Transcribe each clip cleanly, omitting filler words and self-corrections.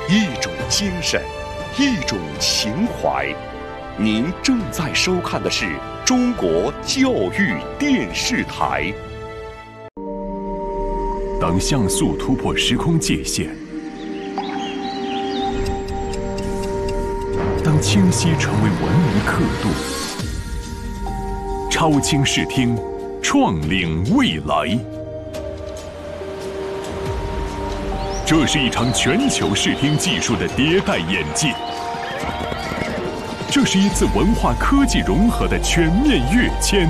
一种精神，一种情怀。您正在收看的是中国教育电视台。 当像素突破时空界限，当清晰成为文明刻度，超清视听，创领未来。这是一场全球视听技术的迭代演进，这是一次文化科技融合的全面跃迁，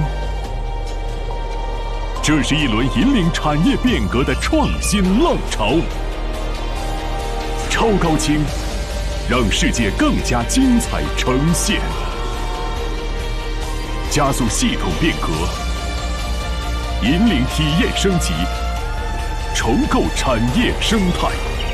这是一轮引领产业变革的创新浪潮。超高清，让世界更加精彩呈现，加速系统变革，引领体验升级，重构产业生态。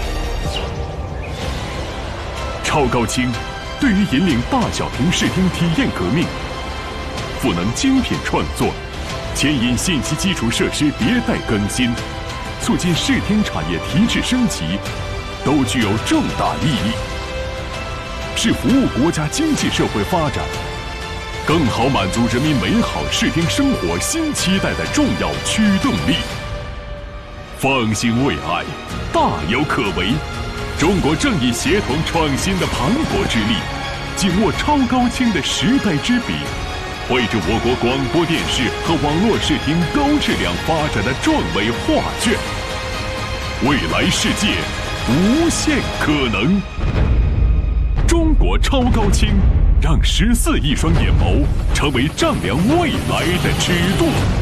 超高清对于引领大小屏视听体验革命，赋能精品创作，牵引信息基础设施迭代更新，促进视听产业提质升级，都具有重大意义，是服务国家经济社会发展，更好满足人民美好视听生活新期待的重要驱动力。放心未来，大有可为。中国正以协同创新的磅礴之力，紧握超高清的时代之笔，绘制我国广播电视和网络视听高质量发展的壮伟画卷。未来世界无限可能。中国超高清，让14亿双眼眸成为丈量未来的尺度。